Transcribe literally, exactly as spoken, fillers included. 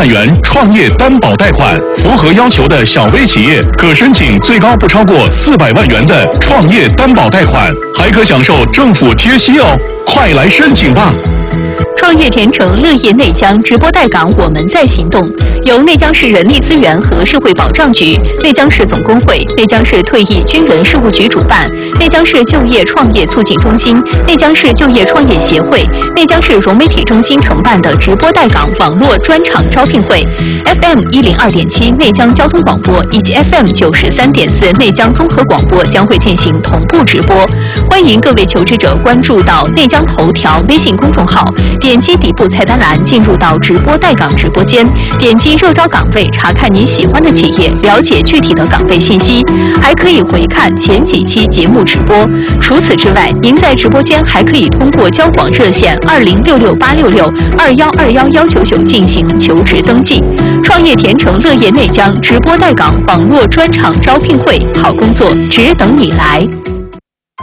万元创业担保贷款，符合要求的小微企业可申请最高不超过四百万元的创业担保贷款，还可享受政府贴息哦！快来申请吧！ 创业甜橙乐业内江直播带岗，我们在行动。由内江市人力资源和社会保障局、内江市总工会、内江市退役军人事务局主办，内江市就业创业促进中心、内江市就业创业协会、内江市融媒体中心承办的直播带岗网络专场招聘会 ，F M 一零二点七内江交通广播以及 F M 九十三点四内江综合广播将会进行同步直播。欢迎各位求职者关注到内江头条微信公众号。点击底部菜单栏进入到直播带岗直播间，点击热招岗位，查看你喜欢的企业，了解具体的岗位信息，还可以回看前几期节目直播。除此之外，您在直播间还可以通过交广热线二零六六八六六二幺二幺幺九九进行求职登记。创业甜橙乐业内江直播带岗网络专场招聘会，好工作只等你来。